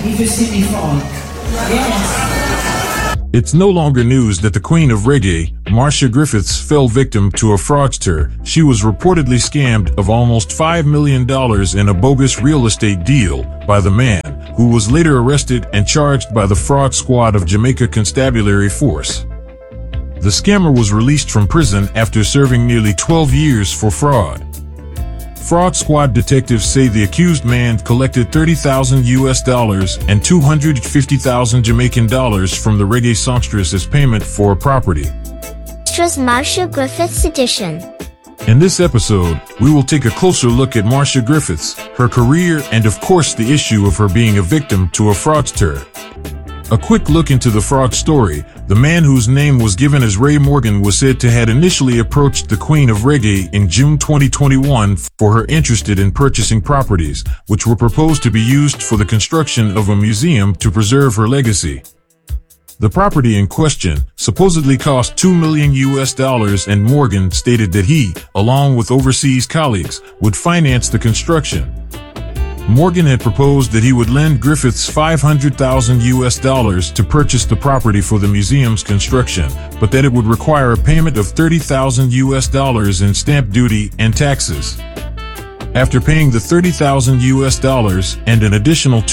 i för semifolk. Yes. It's no longer news that the queen of reggae, Marcia Griffiths, fell victim to a fraudster. She was reportedly scammed of almost $5 million in a bogus real estate deal by the man, who was later arrested and charged by the fraud squad of Jamaica Constabulary Force. The scammer was released from prison after serving nearly 12 years for fraud. Fraud squad detectives say the accused man collected $30,000 US and 250,000 Jamaican dollars from the reggae songstress as payment for a property. Extras Marcia Griffiths edition. In this episode, we will take a closer look at Marcia Griffiths, her career, and of course the issue of her being a victim to a fraudster. A quick look into the fraud story. The man whose name was given as Ray Morgan was said to had initially approached the Queen of Reggae in June 2021 for her interest in purchasing properties, which were proposed to be used for the construction of a museum to preserve her legacy. The property in question supposedly cost $2 million US, and Morgan stated that he, along with overseas colleagues, would finance the construction. Morgan had proposed that he would lend Griffiths $500,000 US to purchase the property for the museum's construction, but that it would require a payment of $30,000 US in stamp duty and taxes. After paying the $30,000 US and an additional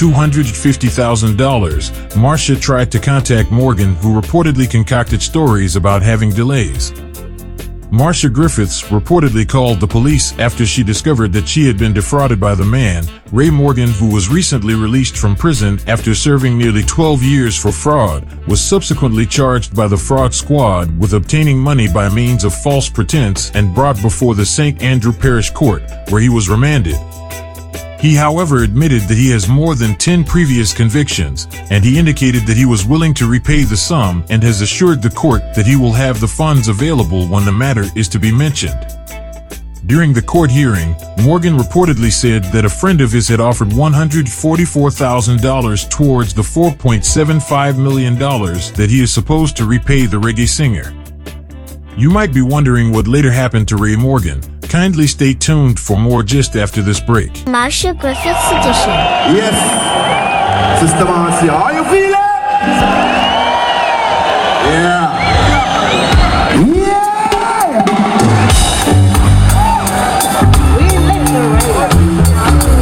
$250,000, Marcia tried to contact Morgan, who reportedly concocted stories about having delays. Marcia Griffiths reportedly called the police after she discovered that she had been defrauded by the man, Ray Morgan, who was recently released from prison after serving nearly 12 years for fraud, was subsequently charged by the fraud squad with obtaining money by means of false pretense and brought before the St. Andrew Parish Court, where he was remanded. He, however, admitted that he has more than 10 previous convictions, and he indicated that he was willing to repay the sum and has assured the court that he will have the funds available when the matter is to be mentioned. During the court hearing, Morgan reportedly said that a friend of his had offered $144,000 towards the $4.75 million that he is supposed to repay the reggae singer. You might be wondering what later happened to Ray Morgan. Kindly stay tuned for more just after this break. Marcia Griffiths edition. Yes, Sister Marcia, how you feeling?